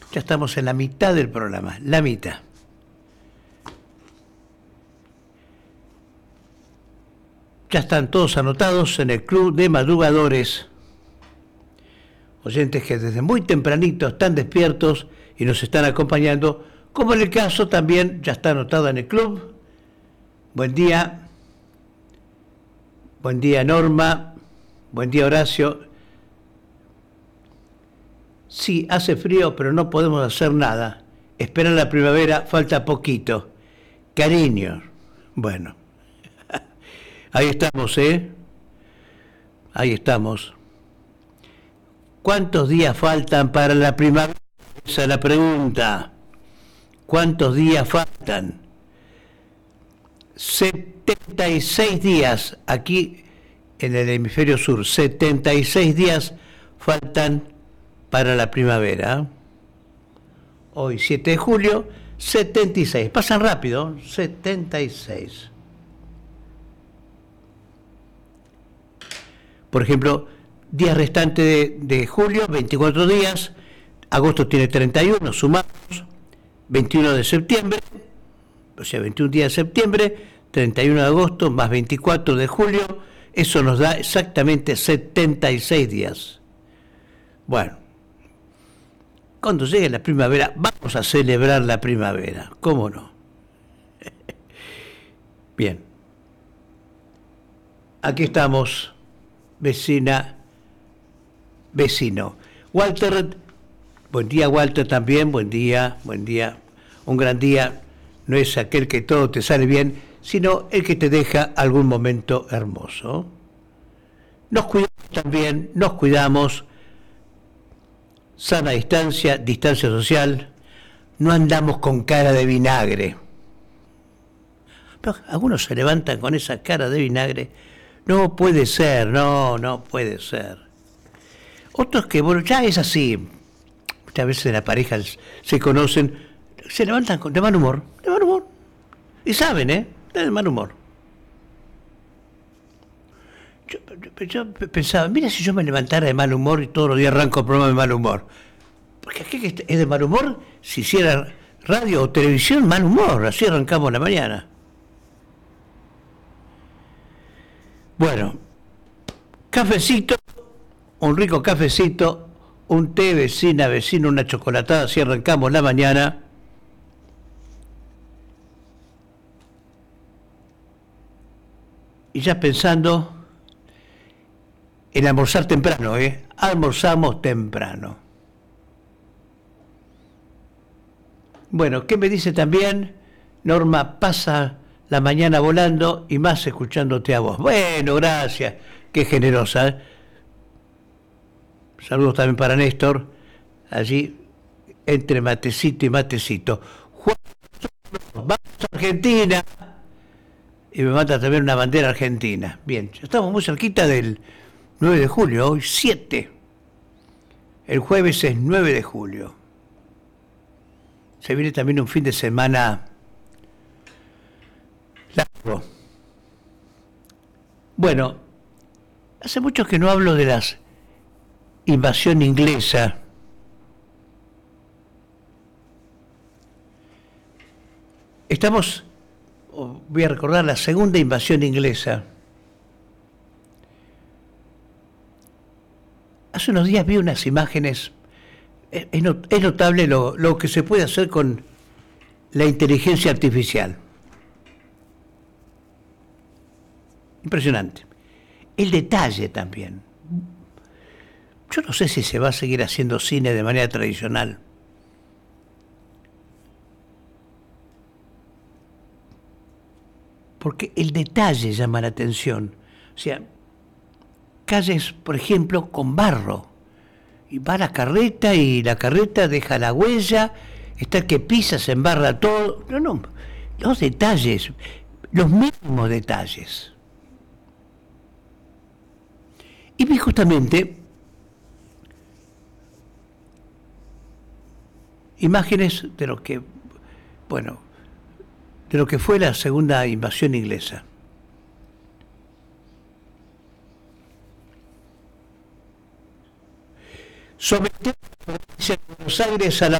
Ya estamos en la mitad del programa, la mitad. Ya están todos anotados en el Club de Madrugadores. Oyentes que desde muy tempranito están despiertos y nos están acompañando, como en el caso también ya está anotado en el club. Buen día Norma, buen día Horacio. Sí, hace frío, pero no podemos hacer nada. Esperar la primavera, falta poquito. Cariño. Bueno, ahí estamos, Ahí estamos. ¿Cuántos días faltan para la primavera? Esa es la pregunta. ¿Cuántos días faltan? 76 días aquí en el hemisferio sur. 76 días faltan para la primavera. Hoy 7 de julio, 76. Pasan rápido, 76. Por ejemplo, días restantes de julio, 24 días. Agosto tiene 31, sumamos. 21 de septiembre, o sea, 21 días de septiembre, 31 de agosto, más 24 de julio. Eso nos da exactamente 76 días. Bueno, cuando llegue la primavera, vamos a celebrar la primavera. ¿Cómo no? Bien. Aquí estamos, vecina, vecino. Walter, buen día Walter también, buen día. Un gran día no es aquel que todo te sale bien, sino el que te deja algún momento hermoso. Nos cuidamos también, nos cuidamos, sana distancia, distancia social, no andamos con cara de vinagre. Pero algunos se levantan con esa cara de vinagre. No puede ser, no puede ser. Otros que, bueno, ya es así. Muchas veces las parejas se conocen, se levantan de mal humor. Y saben, de mal humor. Yo pensaba, mira si yo me levantara de mal humor y todos los días arranco el programa de mal humor. Porque aquí que es de mal humor, si hiciera radio o televisión, mal humor, así arrancamos la mañana. Bueno, cafecito, un rico cafecito, un té, vecino, una chocolatada, así arrancamos la mañana. Y ya pensando en almorzar temprano, almorzamos temprano. Bueno, ¿qué me dice también? Norma, pasa la mañana volando y más escuchándote a vos. Bueno, gracias, qué generosa. Saludos también para Néstor, allí entre matecito y matecito. Juan, vamos a Argentina. Y me manda también una bandera argentina. Bien, ya estamos muy cerquita del 9 de julio, hoy 7. El jueves es 9 de julio. Se viene también un fin de semana largo. Bueno, hace mucho que no hablo de la invasión inglesa. Voy a recordar la segunda invasión inglesa. Hace unos días vi unas imágenes. Es notable lo que se puede hacer con la inteligencia artificial. Impresionante. El detalle también. Yo no sé si se va a seguir haciendo cine de manera tradicional. Porque el detalle llama la atención. O sea, calles, por ejemplo, con barro. Y va la carreta y la carreta deja la huella, está el que pisa, se embarra todo. No, los detalles, los mínimos detalles. Y vi justamente imágenes de lo que, de lo que fue la segunda invasión inglesa. Someter a la provincia de Buenos Aires a la